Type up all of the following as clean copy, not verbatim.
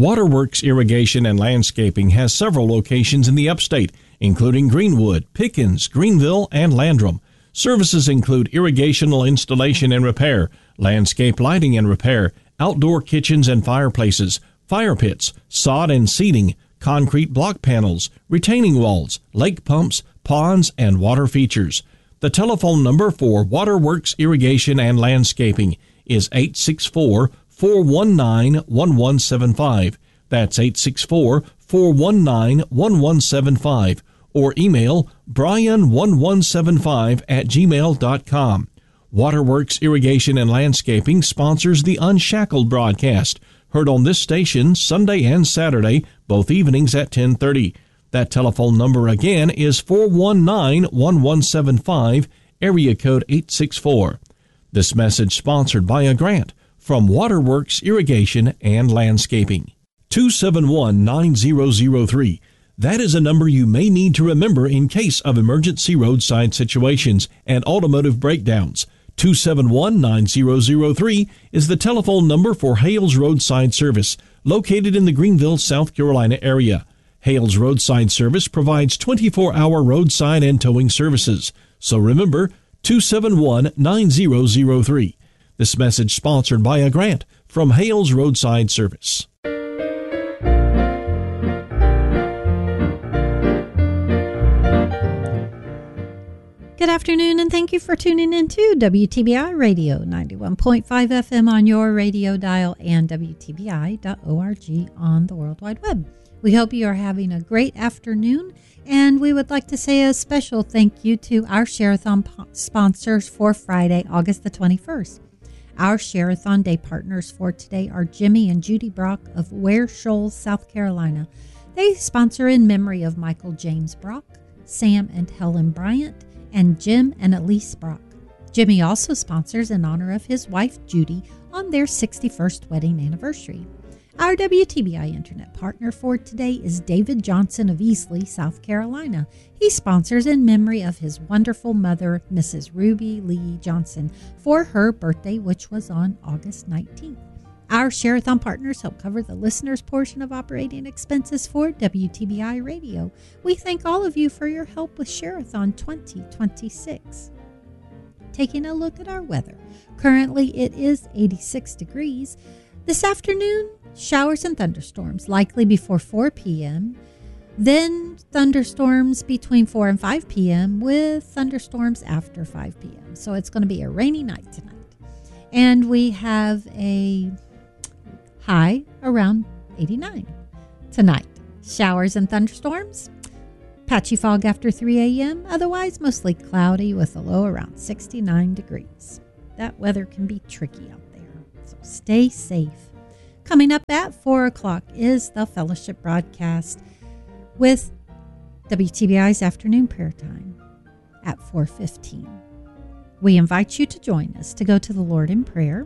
Waterworks Irrigation and Landscaping has several locations in the upstate, including Greenwood, Pickens, Greenville, and Landrum. Services include irrigational installation and repair, landscape lighting and repair, outdoor kitchens and fireplaces, fire pits, sod and seeding, concrete block panels, retaining walls, lake pumps, ponds, and water features. The telephone number for Waterworks Irrigation and Landscaping is 864-419-1175. That's 864-419-1175. Or email brian1175@gmail.com. Waterworks Irrigation and Landscaping sponsors the Unshackled broadcast, heard on this station Sunday and Saturday, both evenings at 10:30. That telephone number again is 419-1175, area code 864. This message sponsored by a grant from Waterworks Irrigation and Landscaping. 271-9003. That is a number you may need to remember in case of emergency roadside situations and automotive breakdowns. 271-9003 is the telephone number for Hales Roadside Service, located in the Greenville, South Carolina area. Hales Roadside Service provides 24-hour roadside and towing services. So remember, 271-9003. This message sponsored by a grant from Hales Roadside Service. Good afternoon, and thank you for tuning in to WTBI Radio 91.5 FM on your radio dial and WTBI.org on the World Wide Web. We hope you are having a great afternoon, and we would like to say a special thank you to our Share-a-thon sponsors for Friday, August the 21st. Our Share-a-thon Day partners for today are Jimmy and Judy Brock of Ware Shoals, South Carolina. They sponsor in memory of Michael James Brock, Sam and Helen Bryant, and Jim and Elise Brock. Jimmy also sponsors in honor of his wife Judy on their 61st wedding anniversary. Our WTBI Internet partner for today is David Johnson of Easley, South Carolina. He sponsors in memory of his wonderful mother, Mrs. Ruby Lee Johnson, for her birthday, which was on August 19th. Our Share-a-thon partners help cover the listeners' portion of operating expenses for WTBI Radio. We thank all of you for your help with Share-a-thon 2026. Taking a look at our weather. Currently, it is 86 degrees. This afternoon, showers and thunderstorms likely before 4 p.m., then thunderstorms between 4 and 5 p.m. with thunderstorms after 5 p.m. So it's going to be a rainy night tonight. And we have a high around 89 tonight. Showers and thunderstorms, patchy fog after 3 a.m., otherwise mostly cloudy with a low around 69 degrees. That weather can be tricky out there, so stay safe. Coming up at 4 o'clock is the fellowship broadcast with WTBI's afternoon prayer time at 4:15. We invite you to join us to go to the Lord in prayer.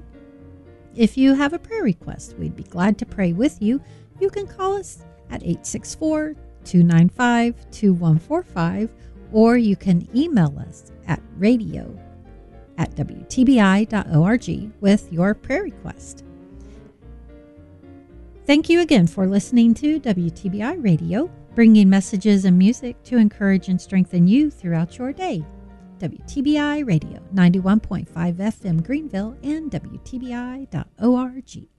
If you have a prayer request, we'd be glad to pray with you. You can call us at 864-295-2145, or you can email us at radio@wtbi.org with your prayer request. Thank you again for listening to WTBI Radio, bringing messages and music to encourage and strengthen you throughout your day. WTBI Radio, 91.5 FM Greenville and WTBI.org.